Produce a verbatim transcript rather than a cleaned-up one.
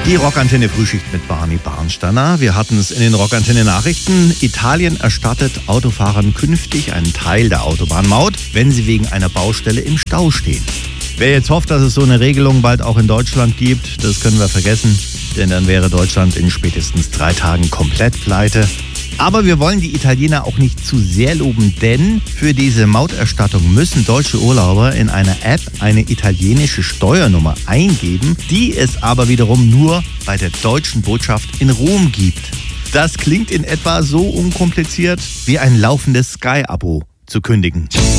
Die Rockantenne Frühschicht mit Barney Barnsteiner. Wir hatten es in den Rockantenne Nachrichten. Italien erstattet Autofahrern künftig einen Teil der Autobahnmaut, wenn sie wegen einer Baustelle im Stau stehen. Wer jetzt hofft, dass es so eine Regelung bald auch in Deutschland gibt, das können wir vergessen, denn dann wäre Deutschland in spätestens drei Tagen komplett pleite. Aber wir wollen die Italiener auch nicht zu sehr loben, denn für diese Mauterstattung müssen deutsche Urlauber in einer App eine italienische Steuernummer eingeben, die es aber wiederum nur bei der deutschen Botschaft in Rom gibt. Das klingt in etwa so unkompliziert wie ein laufendes Sky-Abo zu kündigen.